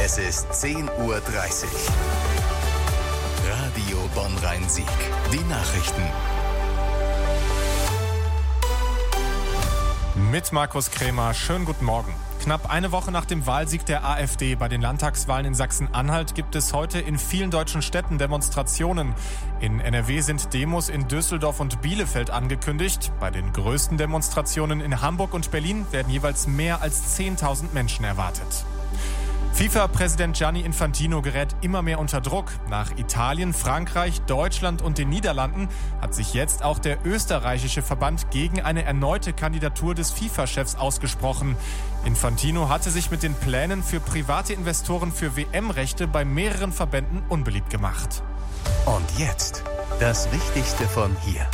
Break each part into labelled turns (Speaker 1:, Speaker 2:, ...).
Speaker 1: Es ist 10:30 Uhr. Radio Bonn-Rhein-Sieg. Die Nachrichten.
Speaker 2: Mit Markus Krämer. Schönen guten Morgen. Knapp eine Woche nach dem Wahlsieg der AfD bei den Landtagswahlen in Sachsen-Anhalt gibt es heute in vielen deutschen Städten Demonstrationen. In NRW sind Demos in Düsseldorf und Bielefeld angekündigt. Bei den größten Demonstrationen in Hamburg und Berlin werden jeweils mehr als 10.000 Menschen erwartet. FIFA-Präsident Gianni Infantino gerät immer mehr unter Druck. Nach Italien, Frankreich, Deutschland und den Niederlanden hat sich jetzt auch der österreichische Verband gegen eine erneute Kandidatur des FIFA-Chefs ausgesprochen. Infantino hatte sich mit den Plänen für private Investoren für WM-Rechte bei mehreren Verbänden unbeliebt gemacht.
Speaker 1: Und jetzt das Wichtigste von hier.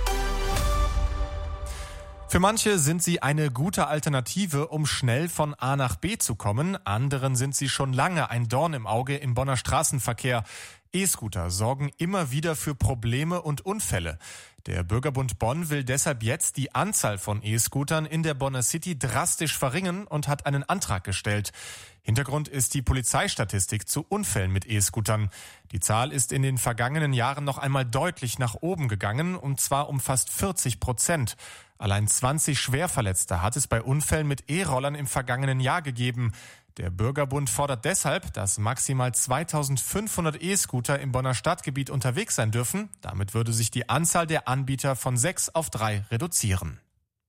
Speaker 2: Für manche sind sie eine gute Alternative, um schnell von A nach B zu kommen. Anderen sind sie schon lange ein Dorn im Auge im Bonner Straßenverkehr. E-Scooter sorgen immer wieder für Probleme und Unfälle. Der Bürgerbund Bonn will deshalb jetzt die Anzahl von E-Scootern in der Bonner City drastisch verringern und hat einen Antrag gestellt. Hintergrund ist die Polizeistatistik zu Unfällen mit E-Scootern. Die Zahl ist in den vergangenen Jahren noch einmal deutlich nach oben gegangen, und zwar um fast 40%. Allein 20 Schwerverletzte hat es bei Unfällen mit E-Rollern im vergangenen Jahr gegeben. Der Bürgerbund fordert deshalb, dass maximal 2500 E-Scooter im Bonner Stadtgebiet unterwegs sein dürfen. Damit würde sich die Anzahl der Anbieter von 6 auf 3 reduzieren.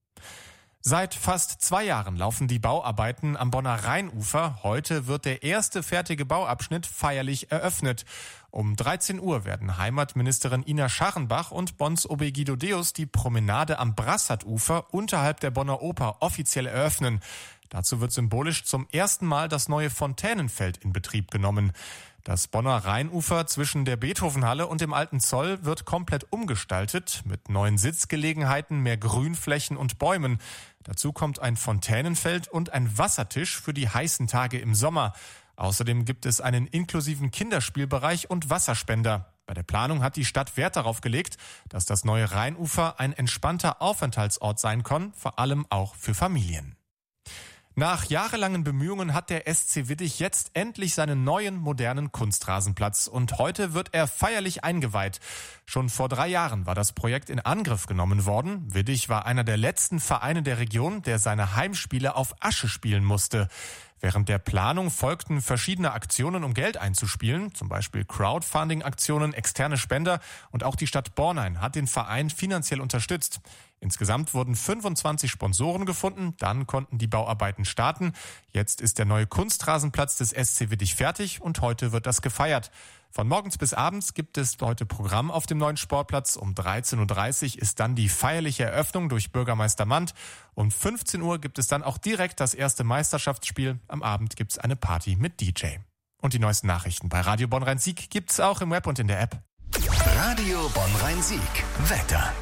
Speaker 2: Seit fast 2 Jahren laufen die Bauarbeiten am Bonner Rheinufer. Heute wird der erste fertige Bauabschnitt feierlich eröffnet. Um 13 Uhr werden Heimatministerin Ina Scharrenbach und Bonns OB Guido Deus die Promenade am Brassadufer unterhalb der Bonner Oper offiziell eröffnen. Dazu wird symbolisch zum ersten Mal das neue Fontänenfeld in Betrieb genommen. Das Bonner Rheinufer zwischen der Beethovenhalle und dem Alten Zoll wird komplett umgestaltet, mit neuen Sitzgelegenheiten, mehr Grünflächen und Bäumen. Dazu kommt ein Fontänenfeld und ein Wassertisch für die heißen Tage im Sommer. Außerdem gibt es einen inklusiven Kinderspielbereich und Wasserspender. Bei der Planung hat die Stadt Wert darauf gelegt, dass das neue Rheinufer ein entspannter Aufenthaltsort sein kann, vor allem auch für Familien. Nach jahrelangen Bemühungen hat der SC Wittich jetzt endlich seinen neuen, modernen Kunstrasenplatz und heute wird er feierlich eingeweiht. Schon vor 3 Jahren war das Projekt in Angriff genommen worden. Wittich war einer der letzten Vereine der Region, der seine Heimspiele auf Asche spielen musste. Während der Planung folgten verschiedene Aktionen, um Geld einzuspielen, zum Beispiel Crowdfunding-Aktionen, externe Spender, und auch die Stadt Bornheim hat den Verein finanziell unterstützt. Insgesamt wurden 25 Sponsoren gefunden, dann konnten die Bauarbeiten starten. Jetzt ist der neue Kunstrasenplatz des SC Wittich fertig und heute wird das gefeiert. Von morgens bis abends gibt es heute Programm auf dem neuen Sportplatz. Um 13.30 Uhr ist dann die feierliche Eröffnung durch Bürgermeister Mandt. Um 15 Uhr gibt es dann auch direkt das erste Meisterschaftsspiel. Am Abend gibt es eine Party mit DJ. Und die neuesten Nachrichten bei Radio Bonn-Rhein-Sieg gibt es auch im Web und in der App.
Speaker 1: Radio Bonn-Rhein-Sieg. Wetter.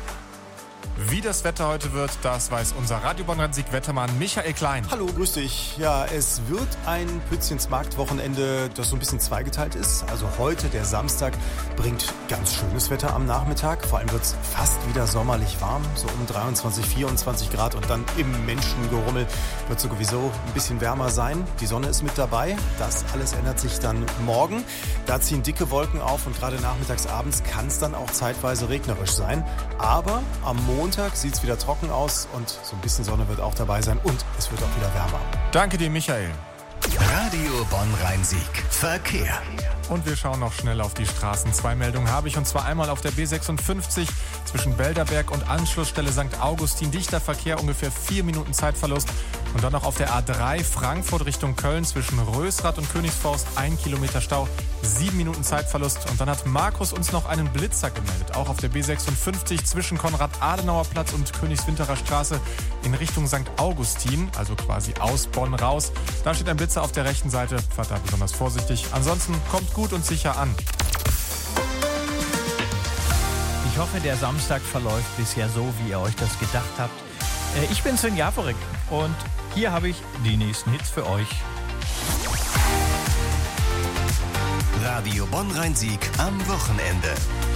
Speaker 2: Wie das Wetter heute wird, das weiß unser Radio Bonn-Rhein-Sieg-Wettermann Michael Klein.
Speaker 3: Hallo, grüß dich. Ja, es wird ein Pützchens Marktwochenende, das so ein bisschen zweigeteilt ist. Also heute, der Samstag, bringt ganz schönes Wetter am Nachmittag. Vor allem wird es fast wieder sommerlich warm, so um 23, 24 Grad. Und dann im Menschengerummel wird es sowieso ein bisschen wärmer sein. Die Sonne ist mit dabei. Das alles ändert sich dann morgen. Da ziehen dicke Wolken auf und gerade nachmittags, abends kann es dann auch zeitweise regnerisch sein. Aber am Montag sieht es wieder trocken aus und so ein bisschen Sonne wird auch dabei sein und es wird auch wieder wärmer.
Speaker 2: Danke dir, Michael.
Speaker 1: Radio Bonn-Rhein-Sieg. Verkehr.
Speaker 2: Und wir schauen noch schnell auf die Straßen. 2 Meldungen habe ich, und zwar einmal auf der B56 zwischen Belderberg und Anschlussstelle St. Augustin. Dichter Verkehr, ungefähr 4 Minuten Zeitverlust. Und dann noch auf der A3 Frankfurt Richtung Köln zwischen Rösrath und Königsforst 1 Kilometer Stau, 7 Minuten Zeitverlust. Und dann hat Markus uns noch einen Blitzer gemeldet, auch auf der B56 zwischen Konrad-Adenauer-Platz und Königswinterer Straße in Richtung St. Augustin, also quasi aus Bonn raus. Da steht ein Blitzer auf der rechten Seite, fahrt da besonders vorsichtig. Ansonsten kommt gut und sicher an.
Speaker 4: Ich hoffe, der Samstag verläuft bisher so, wie ihr euch das gedacht habt. Ich bin Sven Jaforek und hier habe ich die nächsten Hits für euch.
Speaker 1: Radio Bonn-Rhein-Sieg am Wochenende.